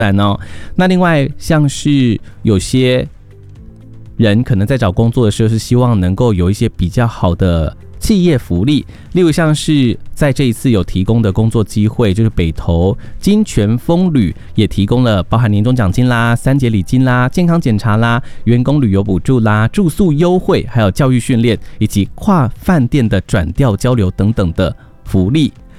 那另外像是有些人可能在找工作的时候是希望能够有一些比较好的企业福利，例如像是在这一次有提供的工作机会，就是北投金泉风旅也提供了包含年终奖金啦、3节礼金啦、健康检查啦、员工旅游补助啦、住宿优惠，还有教育训练以及跨饭店的转调交流等等的福利